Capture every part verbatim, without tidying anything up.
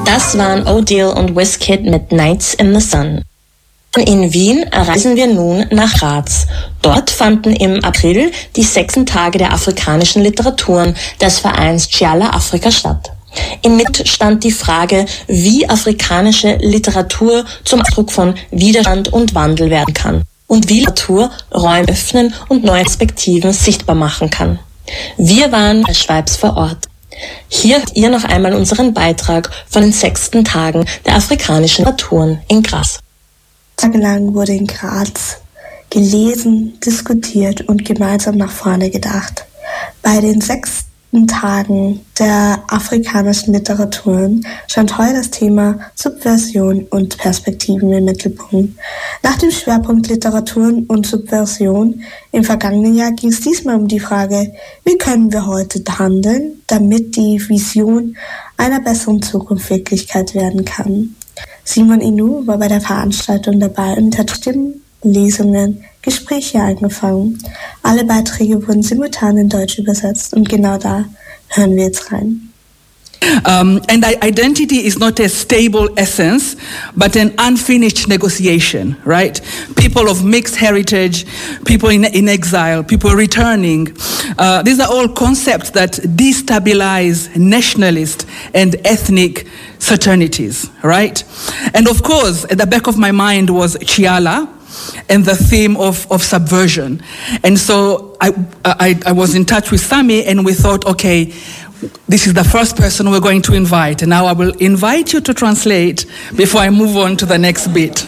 Das waren O'Deal und Wizkid mit Nights in the Sun. In Wien reisen wir nun nach Graz. Dort fanden im April die sechsten Tage der afrikanischen Literaturen des Vereins Tchala Afrika statt. Im Mittelpunkt stand die Frage, wie afrikanische Literatur zum Ausdruck von Widerstand und Wandel werden kann und wie Literatur Räume öffnen und neue Perspektiven sichtbar machen kann. Wir waren bei Schweibs vor Ort. Hier hört ihr noch einmal unseren Beitrag von den sechsten Tagen der afrikanischen Literaturen in Graz. Tagelang wurde in Graz gelesen, diskutiert und gemeinsam nach vorne gedacht. Bei den sechsten Tagen der afrikanischen Literaturen stand heute das Thema Subversion und Perspektiven im Mittelpunkt. Nach dem Schwerpunkt Literaturen und Subversion im vergangenen Jahr ging es diesmal um die Frage, wie können wir heute handeln, damit die Vision einer besseren Zukunft Wirklichkeit werden kann. Simon Inu war bei der Veranstaltung dabei und hat Stimmen, Lesungen, Gespräche angefangen. Alle Beiträge wurden simultan in Deutsch übersetzt und genau da hören wir jetzt rein. Um, and identity is not a stable essence, but an unfinished negotiation, right? People of mixed heritage, people in, in exile, people returning. Uh, these are all concepts that destabilize nationalist and ethnic certainties, right? And of course, at the back of my mind was Tchala and the theme of, of subversion. And so I, I, I was in touch with Sami and we thought, okay, this is the first person we're going to invite. And now I will invite you to translate before I move on to the next bit.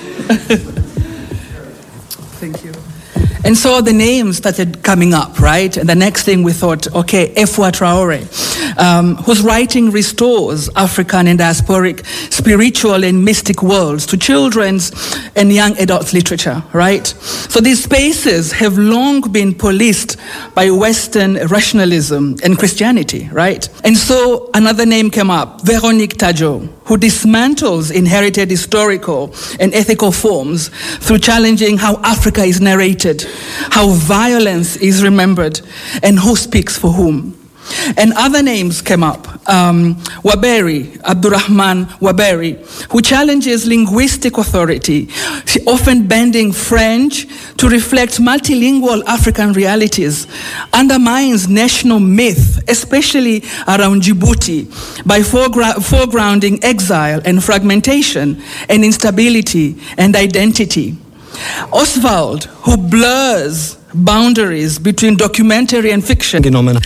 Thank you. And so the names started coming up, right? And the next thing we thought, okay, Efwa Traore, um, whose writing restores African and diasporic spiritual and mystic worlds to children's and young adult literature, right? So these spaces have long been policed by Western rationalism and Christianity, right? And so another name came up, Véronique Tadjo, who dismantles inherited historical and ethical forms through challenging how Africa is narrated, how violence is remembered, and who speaks for whom. And other names came up. Um, Waberi, Abdurrahman Waberi, who challenges linguistic authority, often bending French to reflect multilingual African realities, undermines national myth, especially around Djibouti, by foregra- foregrounding exile and fragmentation and instability and identity. Oswald, who blurs boundaries between documentary and fiction.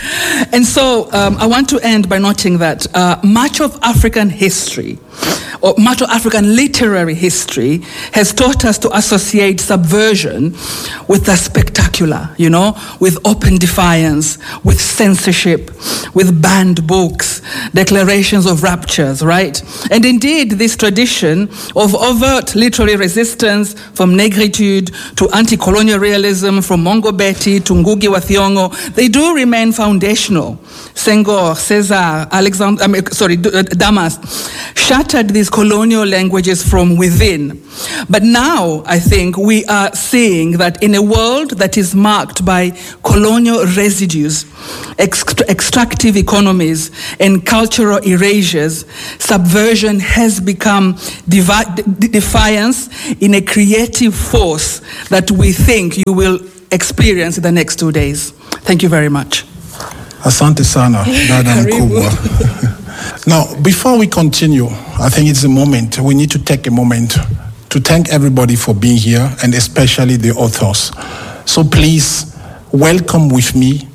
And so um, I want to end by noting that uh, much of African history, or much of African literary history, has taught us to associate subversion with the spectacular, you know, with open defiance, with censorship, with banned books, declarations of raptures, right? And indeed, this tradition of overt literary resistance, from negritude to anti-colonial realism, from Mongo Betty to Ngugi wa Thiong'o, they do remain foundational. Senghor, César, Alexander, I mean, sorry, Damas shattered these colonial languages from within. But now, I think, we are seeing that in a world that is marked by colonial residues, ext- extractive economies, and cultural erasures, subversion has become devi- de- defiance in a creative force that we think you will experience in the next two days. Thank you very much. Asante sana, dada mkubwa. Now, before we continue, I think it's a moment, we need to take a moment to thank everybody for being here, and especially the authors. So please, welcome with me.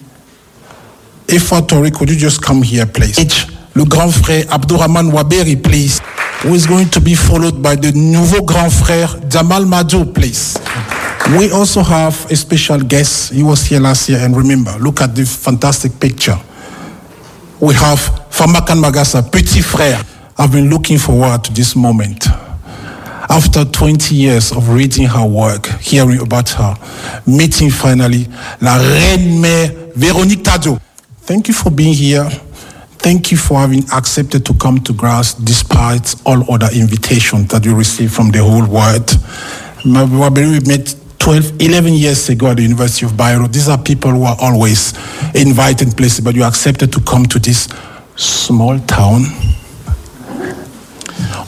Efwa Traore, could you just come here, please? Le grand frère Abdurrahman Waberi, please, who is going to be followed by the nouveau grand frère Jamal Majo, please. We also have a special guest. He was here last year, and remember, look at this fantastic picture. We have Famakan Magasa, Petit Frère. I've been looking forward to this moment. After twenty years of reading her work, hearing about her, meeting finally La Reine Mère Véronique Tadjo. Thank you for being here. Thank you for having accepted to come to Graz despite all other invitations that you received from the whole world. We met twelve, eleven years ago at the University of Bayreuth. These are people who are always invited places, but you accepted to come to this small town.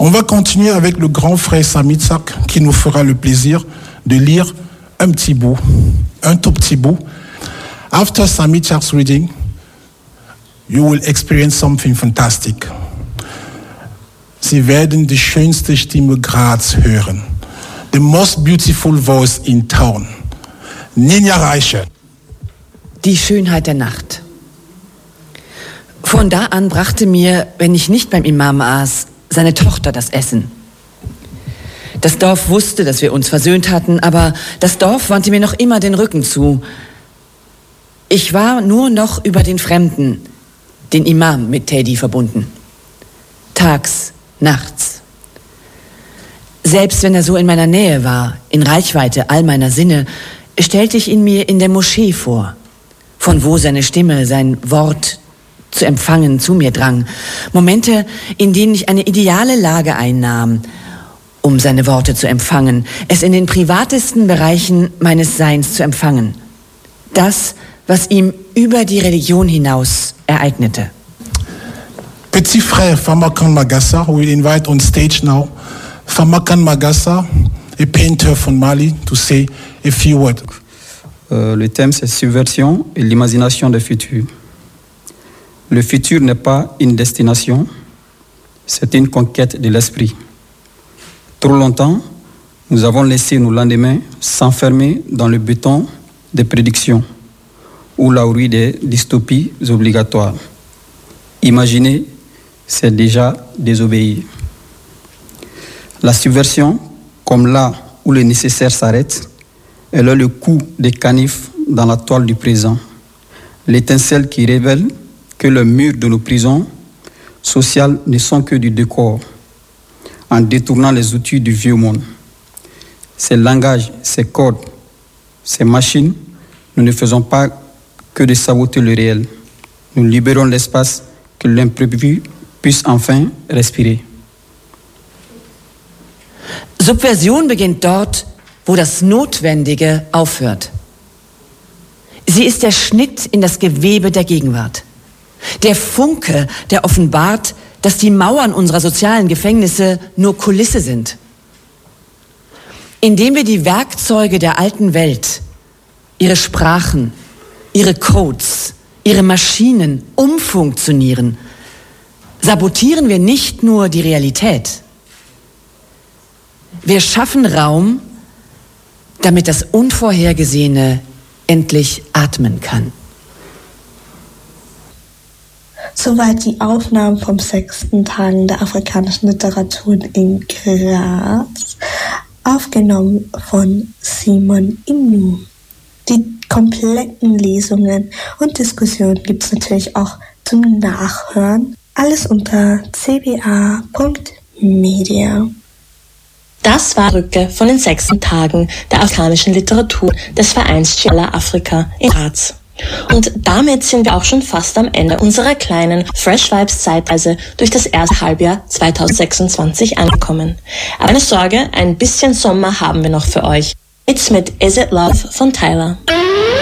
On va continuer avec le grand frère Sami Tsak qui nous fera le plaisir de lire un petit bout, un tout petit bout. After Sami Tsak's reading, you will experience something fantastic. Sie werden die schönste Stimme Graz hören. The most beautiful voice in town. Ninja Reiche. Die Schönheit der Nacht. Von da an brachte mir, wenn ich nicht beim Imam aß, seine Tochter das Essen. Das Dorf wusste, dass wir uns versöhnt hatten, aber das Dorf wandte mir noch immer den Rücken zu. Ich war nur noch über den Fremden, den Imam, mit Teddy verbunden. Tags, nachts. Selbst wenn er so in meiner Nähe war, in Reichweite all meiner Sinne, stellte ich ihn mir in der Moschee vor, von wo seine Stimme, sein Wort zu empfangen zu mir drang. Momente, in denen ich eine ideale Lage einnahm, um seine Worte zu empfangen, es in den privatesten Bereichen meines Seins zu empfangen. Das, was ihm über die Religion hinaus ereignete. Petit frère Famakan Magassa, we invite on stage now Famakan Magassa, a painter from Mali, to say a few words. Euh, le thème, c'est subversion et l'imagination du futur. Le futur n'est pas une destination, c'est une conquête de l'esprit. Trop longtemps, nous avons laissé nos lendemains s'enfermer dans le béton des prédictions ou la rouille des dystopies obligatoires. Imaginer, c'est déjà désobéir. La subversion, comme là où le nécessaire s'arrête, elle a le coup des canifs dans la toile du présent. L'étincelle qui révèle que les murs de nos prisons sociales ne sont que du décor, en détournant les outils du vieux monde. Ces langages, ces codes, ces machines, nous ne faisons pas que de saboter le réel. Nous libérons l'espace que l'imprévu puisse enfin respirer. Subversion beginnt dort, wo das Notwendige aufhört. Sie ist der Schnitt in das Gewebe der Gegenwart. Der Funke, der offenbart, dass die Mauern unserer sozialen Gefängnisse nur Kulisse sind. Indem wir die Werkzeuge der alten Welt, ihre Sprachen, ihre Codes, ihre Maschinen umfunktionieren, sabotieren wir nicht nur die Realität. Wir schaffen Raum, damit das Unvorhergesehene endlich atmen kann. Soweit die Aufnahmen vom sechsten Tagen der afrikanischen Literatur in Graz, aufgenommen von Simon Inu. Die kompletten Lesungen und Diskussionen gibt es natürlich auch zum Nachhören. Alles unter c b a punkt media. Das war Rücke von den sechsten Tagen der afrikanischen Literatur des Vereins Tschala Afrika in Graz. Und damit sind wir auch schon fast am Ende unserer kleinen Fresh Vibes Zeitreise durch das erste Halbjahr zweitausendsechsundzwanzig angekommen. Aber keine Sorge, ein bisschen Sommer haben wir noch für euch. Jetzt mit Is It Love von Tyler.